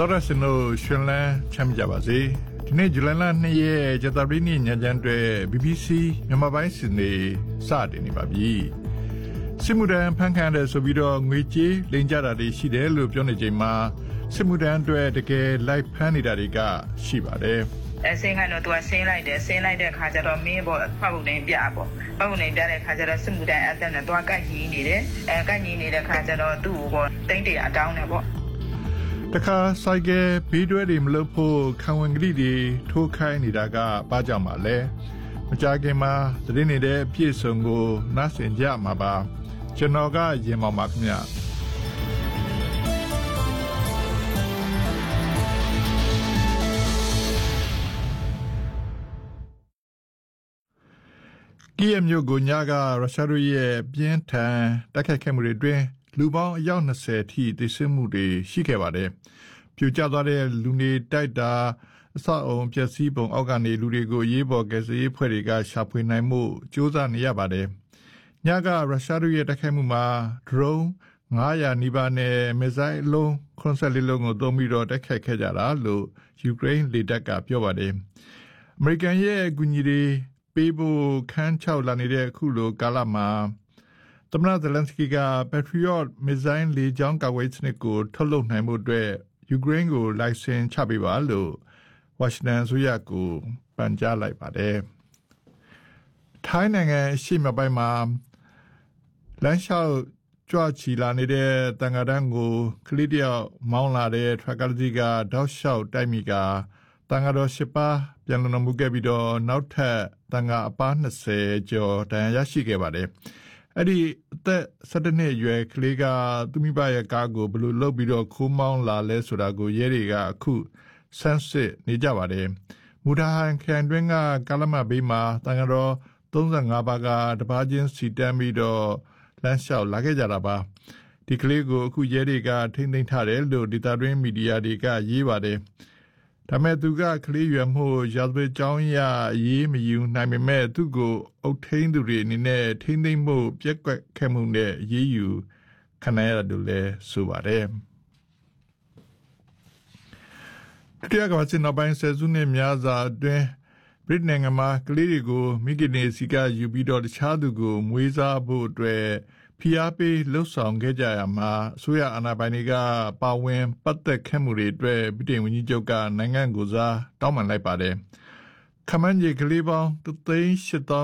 တော်ရစနိုရွှင်လန်းချမ်းကြပါစေဒီနေ့ဇူလိုင်လ2ရက်ဂျတာပရီနေ့ညချမ်းတွေ BBC မြန်မာပိုင်းစီနေစတင်နေပါပြီစစ်မှုထမ်းဖန်ခံတဲ့ဆိုပြီးတော့ငွေကြေးလိမ်ကြတာတွေရှိတယ်လို့ပြောနေချိန်မှာစစ်မှုထမ်းတွေတကယ်လိုက်ဖမ်းနေတာတွေကရှိပါတယ်ဆင်းခိုင်းတော့သူကဆင်းလိုက်တယ်ဆင်းလိုက်တဲ့ခါကျတော့မင်းပေါ့ဖတ်ဖို့နေပြပေါ့ဖတ်ဖို့နေပြတဲ့ခါကျတော့စစ်မှုထမ်းအသက်နဲ့သွားကတ်ကြီးနေတယ်ကတ်ကြီးနေတဲ့ခါကျတော့သူ့ကိုပေါ့တိန့်တရာတောင်းတယ်ပေါ့တခါဆိုင်ကယ်ဘေးတွဲတွေမလုပ်ဖို့ခံဝန်ကတိတွေထိုးခိုင်းနေတာကဘာကြောင့်ပါလဲမကြခင်မှာသတင်းတွေတဲ့အပြည့်စုံကိုနားဆင်ကြမှာပါကျွန်တော်ကရင်မောင်ပါခင်ဗျကီယက်မြို့ကိုညကရုရှားတို့ရဲ့ပြင်းထန်တိုက်ခိုက်ခဲ့မှုတွေအတွင်းလူပေါင်းအယောက်20ထိသေဆုံးမှုတွေရှိခဲ့ပါတယ်။ပြိုကျသွားတဲ့လူနေတိုက်တာအဆောက်အုံပျက်စီးပုံအောက်ကနေလူတွေကိုရေးပေါ်ကယ်ဆယ်ရေးဖွဲ့တွေကရှာဖွေနိုင်မှုစ조사နေရပါတယ်။ညကရုရှားတို့ရဲ့တိုက်ခိုက်မှုမှာ drone 900နီးပါးနဲ့မစ်ဇိုင်းလုံး84လုံးကိုသုံးပြီးတော့တိုက်ခိုက်ခဲ့ကြတာလို့ယူကရိန်းလေတပ်ကပြောပါတယ်။အမေရိကန်ရဲ့အကူအညီတွေပေးဖို့ခန်းချောက်လာနေတဲ့အခုလိုကာလမှာသမ္မတဇလန်စကီက Patriot မစ်ဇိုင်းလေကြောင်းကာကွယ်စနစ်ကိုထုတ်လုပ်နိုင်မှုအတွက်ယူကရိန်းကိုလိုင်စင်ချပေးပါလို့ဝါရှင်တန်ဆိုရကိုပန်ကြားလိုက်ပါတယ်။ထိုင်းနိုင်ငံရှေ့မြောက်ပိုင်းမှာလမ်းလျှောက်ကြွချီလာနေတဲ့တန်ဃာတန်းကိုကလေးတယောက်မောင်းလာတဲ့ထရပ်ကားကြီးကတောက်လျှောက်တိုက်မိကတန်ဃာတော်10ပါးပြန်လည်မှုခဲ့ပြီးတော့နောက်ထပ်တန်ဃာအပါး20ကျော်ဒဏ်ရာရရှိခဲ့ပါတယ်။အဲ့ဒီအသက်17နှစ်အရွယ်ကလေးကသူမိဘရဲ့ကားကိုဘယ်လိုလုပ်ပြီးတော့ခိုးမောင်းလာလဲဆိုတာကိုရဲတွေကအခုဆန်းစစ်နေကြပါတယ်။မူဒါဟန်ခရိုင်တွင်းကကာလမဘေးမှာတန်ဃာတော်35ပါးကတပါးချင်းစီတန်းပြီးတော့လမ်းလျှောက်လာခဲ့ကြတာပါ။ဒီကလေးကိုအခုရဲတွေကထိန်းသိမ်းထားတယ်လို့ဒေတာတွင်းမီဒီယာတွေကရေးပါတယ်။ဒါမဲ့သူကကလေးရွယ်မှုရာဇဝတ်ကြောင်းရရေးမယူနိုင်ပေမဲ့သူ့ကိုအုပ်ထိန်းသူတွေအနေနဲ့ထိန်းသိမ်းမှုပြက်ကွက်ခဲ့မှုနဲ့ရေးယူခံရတာလို့လည်းဆိုပါတယ်။တရားကစင်နောက်ပိုင်းဆယ်စုနှစ်များစွာအတွင်းဗြိတိန်နိုင်ငံမှာကလေးတွေကိုမိခင်တွေစီကယူပြီးတော့တခြားသူကိုမွေးစားဖို့အတွက်ဖိအားပေးလှုပ်ဆောင်ခဲ့ကြရမှာအစိုးရအာဏာပိုင်တွေကပါဝင်ပတ်သက်ခဲ့မှုတွေအတွက်ဗြိတိန်ဝန်ကြီးချုပ်ကနိုင်ငံကိုစားတောင်းပန်လိုက်ပါတယ်။ခမန်းကြီးကလေးပေါင်း3,800